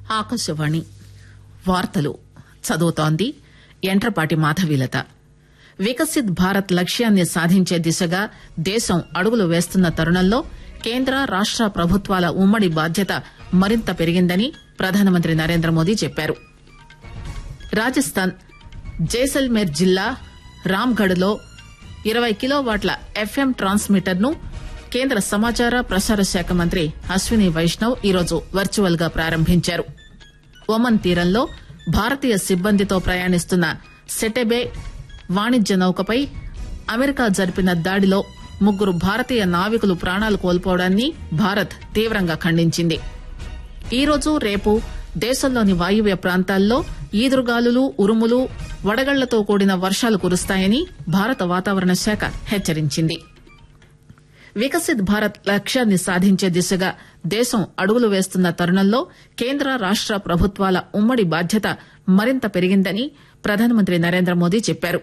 ఆకాశవాణి వార్తలు చదువుతోంది యంట్రపాటి మాధవీలత. వికసిత్ భారత్ లక్ష్యాన్ని సాధించే దిశగా దేశం అడుగులు వేస్తున్న తరుణంలో కేంద్ర రాష్ట ప్రభుత్వాల ఉమ్మడి బాధ్యత మరింత పెరిగిందని ప్రధానమంత్రి నరేంద్రమోదీ చెప్పారు. రాజస్థాన్ జైసల్మేర్ జిల్లా రామ్గఢ్ లో 20 కిలోవాట్ల ఎఫ్ఎం ట్రాన్స్మిటర్ ను కేంద్ర సమాచార ప్రసార శాఖ మంత్రి అశ్విని వైష్ణవ్ ఈరోజు వర్చువల్ గా ప్రారంభించారు. ఒమన్ తీరంలో భారతీయ సిబ్బందితో ప్రయాణిస్తున్న సెటెబే వాణిజ్య నౌకపై అమెరికా జరిపిన దాడిలో 3 భారతీయ నావికులు ప్రాణాలు కోల్పోవడాన్ని భారత్ తీవ్రంగా ఖండించింది. ఈరోజు రేపు దేశంలోని వాయువ్య ప్రాంతాల్లో ఈదురుగాలులు ఉరుములు వడగళ్లతో కూడిన వర్షాలు కురుస్తాయని భారత వాతావరణ శాఖ హెచ్చరించింది. వికసిత్ భారత్ లక్ష్యాన్ని సాధించే దిశగా దేశం అడుగులు వేస్తున్న తరుణంలో కేంద్ర రాష్ట ప్రభుత్వాల ఉమ్మడి బాధ్యత మరింత పెరిగిందని ప్రధానమంత్రి నరేంద్రమోదీ చెప్పారు.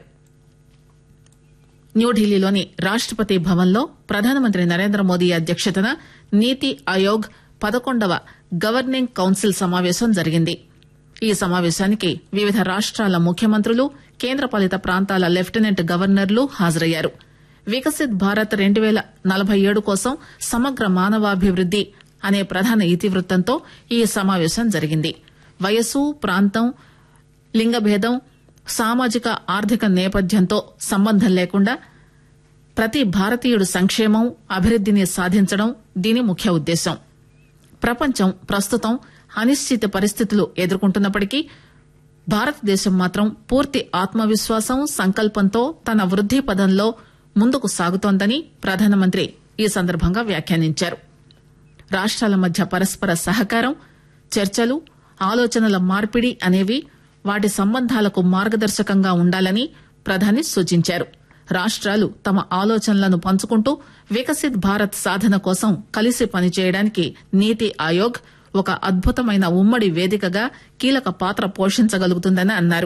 న్యూఢిల్లీలోని రాష్టపతి భవన్లో ప్రధానమంత్రి నరేంద్రమోదీ అధ్యక్షతన నీతి ఆయోగ్ 11వ గవర్నింగ్ కౌన్సిల్ సమావేశం జరిగింది. ఈ సమావేశానికి వివిధ రాష్టాల ముఖ్యమంత్రులు కేంద్రపాలిత ప్రాంతాల లెఫ్టినెంట్ గవర్నర్లు హాజరయ్యారు. వికసిత్ భారత్ 2047 కోసం సమగ్ర మానవాభివృద్ది అనే ప్రధాన ఇతివృత్తంతో ఈ సమావేశం జరిగింది. వయస్సు, ప్రాంతం, లింగభేదం, సామాజిక ఆర్థిక నేపథ్యంతో సంబంధం లేకుండా ప్రతి భారతీయుడు సంక్షేమం, అభివృద్దిని సాధించడం దీని ముఖ్య ఉద్దేశం. ప్రపంచం ప్రస్తుతం అనిశ్చిత పరిస్థితులు ఎదుర్కొంటున్నప్పటికీ భారతదేశం మాత్రం పూర్తి ఆత్మవిశ్వాసం, సంకల్పంతో తన వృద్ది పదంలో ముందుకు సాగుతోందని ప్రధానమంత్రి ఈ సందర్భంగా వ్యాఖ్యానించారు. రాష్టాల మధ్య పరస్పర సహకారం, చర్చలు, ఆలోచనల మార్పిడి అనేవి వాటి సంబంధాలకు మార్గదర్శకంగా ఉండాలని ప్రధాని సూచించారు. రాష్టాలు తమ ఆలోచనలను పంచుకుంటూ వికసిత్ భారత్ సాధన కోసం కలిసి పనిచేయడానికి నీతి ఆయోగ్ ఒక అద్భుతమైన ఉమ్మడి వేదికగా కీలక పాత్ర పోషించగలుగుతుందని అన్నారు.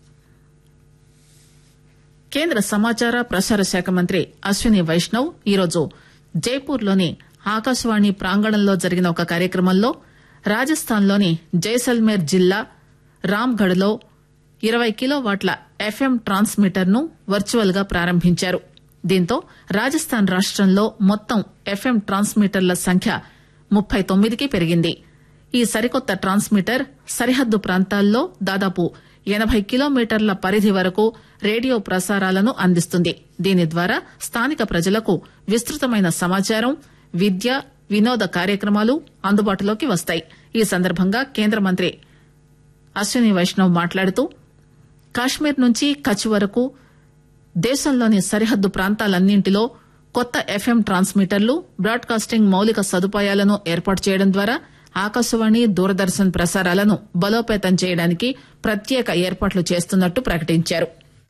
కేంద్ర సమాచార ప్రసార శాఖ మంత్రి అశ్విని వైష్ణవ్ ఈరోజు జైపూర్లోని ఆకాశవాణి ప్రాంగణంలో జరిగిన ఒక కార్యక్రమంలో రాజస్థాన్లోని జైసల్మేర్ జిల్లా రామ్గఢ్ లో 20 కిలోవాట్ల ఎఫ్ఎం ట్రాన్స్మిటర్ ను వర్చువల్ గా ప్రారంభించారు. దీంతో రాజస్థాన్ రాష్టంలో మొత్తం ఎఫ్ఎం ట్రాన్స్మిటర్ల సంఖ్య 39కి పెరిగింది. ఈ సరికొత్త ట్రాన్స్మిటర్ సరిహద్దు ప్రాంతాల్లో దాదాపు 80 కిలోమీటర్ల పరిధి వరకు రేడియో ప్రసారాలను అందిస్తుంది. దీని ద్వారా స్థానిక ప్రజలకు విస్తృతమైన సమాచారం, విద్య, వినోద కార్యక్రమాలు అందుబాటులోకి వస్తాయి. ఈ సందర్భంగా కేంద్ర మంత్రి అశ్విని వైష్ణవ్ మాట్లాడుతూ కాశ్మీర్ నుంచి కచ్ వరకు దేశంలోని సరిహద్దు ప్రాంతాలన్నింటిలో కొత్త ఎఫ్ఎం ట్రాన్స్మిటర్లు, బ్రాడ్కాస్టింగ్ మౌలిక సదుపాయాలను ఏర్పాటు చేయడం ద్వారా ఆకాశవాణి, దూరదర్శన్ ప్రసారాలను బలోపేతం చేయడానికి ప్రత్యేక ఏర్పాట్లు చేస్తున్నట్టు ప్రకటించారు.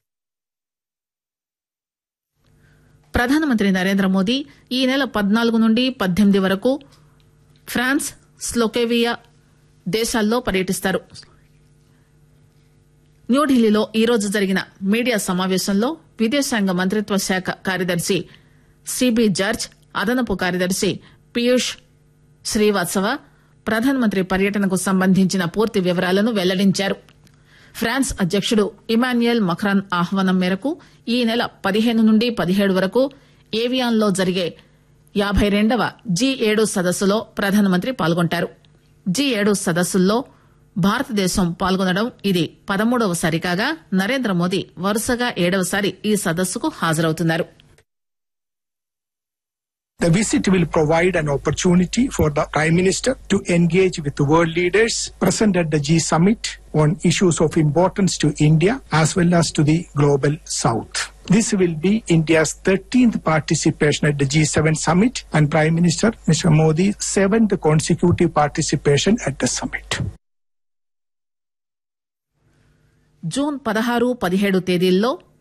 ప్రధానమంత్రి నరేంద్రమోదీ ఈ నెల 14 నుండి 18 వరకు ఫ్రాన్స్, స్లోవేకియా దేశాల్లో పర్యటిస్తారు. న్యూఢిల్లీలో ఈరోజు జరిగిన మీడియా సమావేశంలో విదేశాంగ మంత్రిత్వ శాఖ కార్యదర్శి సిబి జార్జ్, అదనపు కార్యదర్శి పీయూష్ శ్రీవాత్సవ ప్రధానమంత్రి పర్యటనకు సంబంధించిన పూర్తి వివరాలను వెల్లడించారు. ఫ్రాన్స్ అధ్యకుడు ఇమాన్యుయల్ మక్రాన్ ఆహ్వానం మేరకు ఈ నెల 15 నుండి 17 వరకు ఏవియాన్ లో జరిగే 52వ G7 సదస్సులో ప్రధానమంత్రి పాల్గొంటారు. G7 సదస్సుల్లో భారతదేశం పాల్గొనడం ఇది 13వసారి కాగా నరేంద్రమోదీ వరుసగా 7వసారి ఈ సదస్సుకు హాజరవుతున్నారు. The visit will provide an opportunity for the Prime Minister to engage with world leaders present at the G Summit on issues of importance to India as well as to the global South. This will be India's 13th participation at the G7 Summit and Prime Minister Mr. Modi's 7th consecutive participation at the summit. June 16, 17 తేదీల్లో